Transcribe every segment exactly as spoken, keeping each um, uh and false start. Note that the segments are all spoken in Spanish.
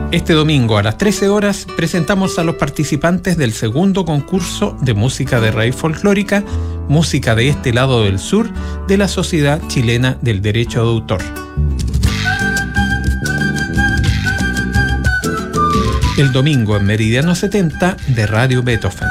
Este domingo a las trece horas presentamos a los participantes del segundo concurso de música de raíz folclórica, Música de este lado del sur, de la Sociedad Chilena del Derecho de Autor. El domingo en Meridiano setenta de Radio Beethoven.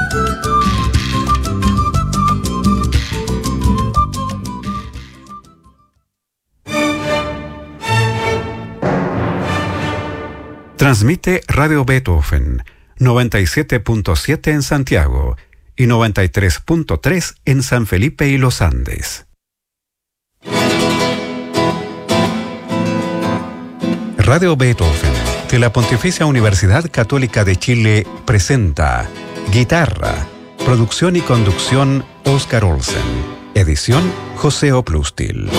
Transmite Radio Beethoven, noventa y siete punto siete en Santiago y noventa y tres punto tres en San Felipe y Los Andes. Radio Beethoven, de la Pontificia Universidad Católica de Chile, presenta Guitarra, producción y conducción Oscar Olsen, edición José Oplustil.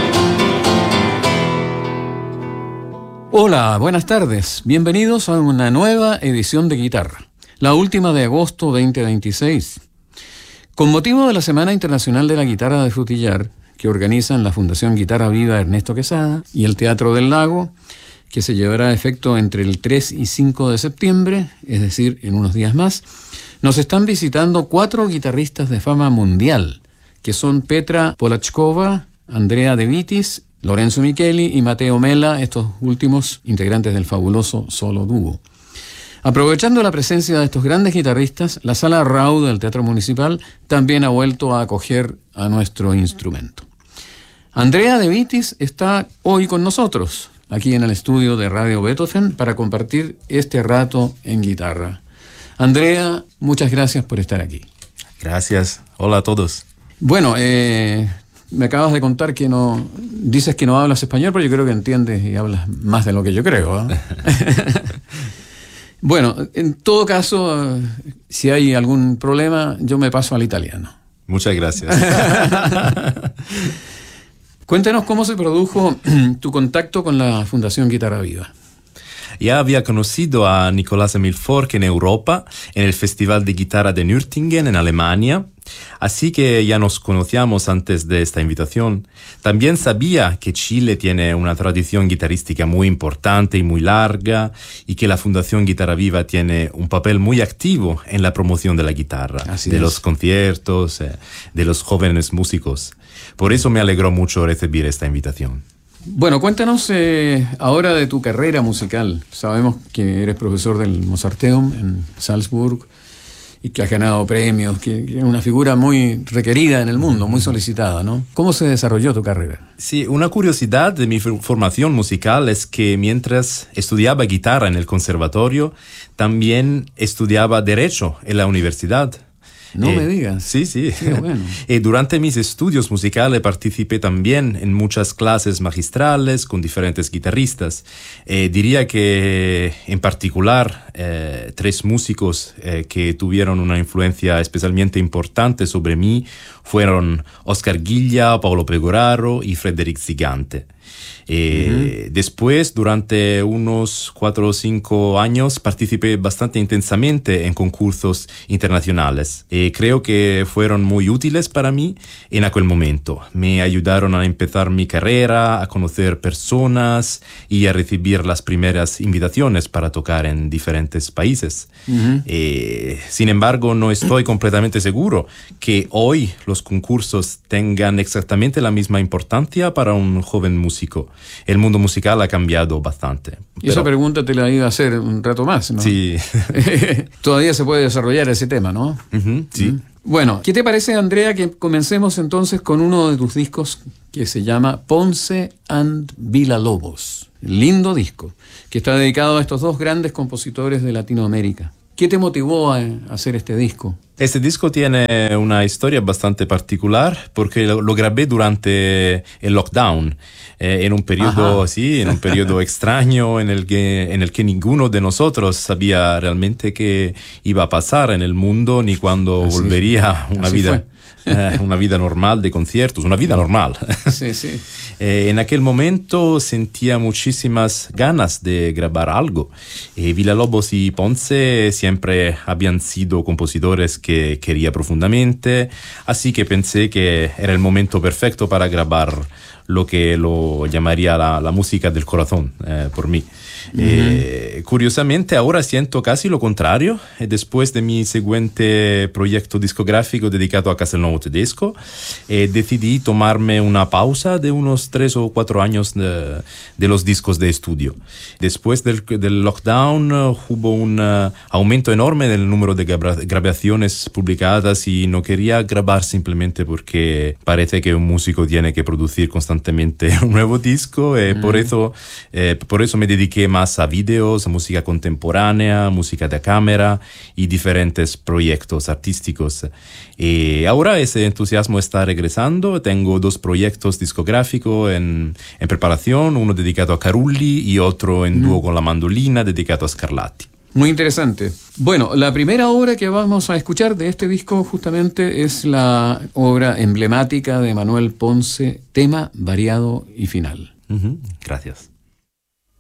Hola, buenas tardes. Bienvenidos a una nueva edición de Guitarra, la última de agosto veinte veintiséis. Con motivo de la Semana Internacional de la Guitarra de Frutillar, que organizan la Fundación Guitarra Viva Ernesto Quesada y el Teatro del Lago, que se llevará a efecto entre el tres y cinco de septiembre, es decir, en unos días más, nos están visitando cuatro guitarristas de fama mundial, que son Petra Polachkova, Andrea De Vitis, Lorenzo Micheli y Mateo Mela, estos últimos integrantes del fabuloso Solo Dúo. Aprovechando la presencia de estos grandes guitarristas, la Sala Raud del Teatro Municipal también ha vuelto a acoger a nuestro instrumento. Andrea De Vitis está hoy con nosotros, aquí en el estudio de Radio Beethoven, para compartir este rato en guitarra. Andrea, muchas gracias por estar aquí. Gracias. Hola a todos. Bueno, eh... me acabas de contar que no... Dices que no hablas español, pero yo creo que entiendes y hablas más de lo que yo creo, ¿eh? Bueno, en todo caso, si hay algún problema, yo me paso al italiano. Muchas gracias. Cuéntanos cómo se produjo tu contacto con la Fundación Guitarra Viva. Ya había conocido a Nicolás Emil Fork en Europa, en el Festival de Guitarra de Nürtingen, en Alemania. Así que ya nos conocíamos antes de esta invitación. También sabía que Chile tiene una tradición guitarrística muy importante y muy larga, y que la Fundación Guitarra Viva tiene un papel muy activo en la promoción de la guitarra, Así de es. los conciertos, eh, de los jóvenes músicos. Por eso me alegró mucho recibir esta invitación. Bueno, cuéntanos eh, ahora de tu carrera musical. Sabemos que eres profesor del Mozarteum en Salzburg y que has ganado premios, que que es una figura muy requerida en el mundo, muy solicitada, ¿no? ¿Cómo se desarrolló tu carrera? Sí, una curiosidad de mi formación musical es que mientras estudiaba guitarra en el conservatorio, también estudiaba Derecho en la universidad. No eh, me digas. Sí, sí. Qué bueno. Eh, durante mis estudios musicales participé también en muchas clases magistrales con diferentes guitarristas. Eh, diría que en particular eh, tres músicos eh, que tuvieron una influencia especialmente importante sobre mí fueron Oscar Guilla, Paolo Pegoraro y Frederic Zigante. Eh, uh-huh. Después, durante unos cuatro o cinco años, participé bastante intensamente en concursos internacionales. Eh, creo que fueron muy útiles para mí en aquel momento. Me ayudaron a empezar mi carrera, a conocer personas y a recibir las primeras invitaciones para tocar en diferentes países. Uh-huh. Eh, sin embargo, no estoy completamente seguro que hoy los concursos tengan exactamente la misma importancia para un joven músico. El mundo musical ha cambiado bastante. Y pero... esa pregunta te la iba a hacer un rato más, ¿no? Sí. Todavía se puede desarrollar ese tema, ¿no? Uh-huh, sí. Uh-huh. Bueno, ¿qué te parece, Andrea, que comencemos entonces con uno de tus discos que se llama Ponce and Villalobos? Lindo disco, que está dedicado a estos dos grandes compositores de Latinoamérica. ¿Qué te motivó a hacer este disco? Este disco tiene una historia bastante particular porque lo, lo grabé durante el lockdown, eh, en un periodo así, en un periodo extraño en el que en el que ninguno de nosotros sabía realmente qué iba a pasar en el mundo ni cuándo así, volvería una vida. Eh, una vida normal de conciertos, una vida normal. Sí, sí. Eh, en aquel momento sentía muchísimas ganas de grabar algo. Eh, Villalobos y Ponce siempre habían sido compositores que quería profundamente, así que pensé que era el momento perfecto para grabar lo que lo llamaría la, la música del corazón, eh, por mí. Uh-huh. Eh, curiosamente ahora siento casi lo contrario. E después de mi siguiente proyecto discográfico dedicado a Castelnuovo Tedesco, eh, decidí tomarme una pausa de unos tres o cuatro años de, de los discos de estudio. Después del, del lockdown uh, hubo un uh, aumento enorme del número de gra- grabaciones publicadas y no quería grabar simplemente porque parece que un músico tiene que producir constantemente un nuevo disco. Eh, mm. por, eso, eh, por eso me dediqué más a videos, a música contemporánea, música de cámara y diferentes proyectos artísticos. Y ahora ese entusiasmo está regresando. Tengo dos proyectos discográficos en, en preparación, uno dedicado a Carulli y otro en mm. dúo con la mandolina dedicado a Scarlatti. Muy interesante. Bueno, la primera obra que vamos a escuchar de este disco justamente es la obra emblemática de Manuel Ponce, Tema variado y final. Uh-huh. Gracias.